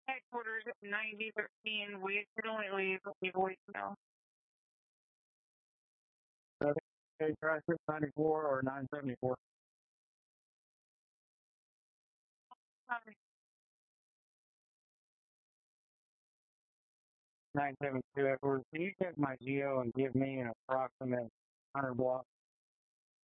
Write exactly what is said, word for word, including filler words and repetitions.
Headquarters ninety thirteen. We could only leave a voicemail. Okay, try six ninety-four or nine seventy-four. nine seventy-two Edwards. Can you check my geo and give me an approximate one hundred block?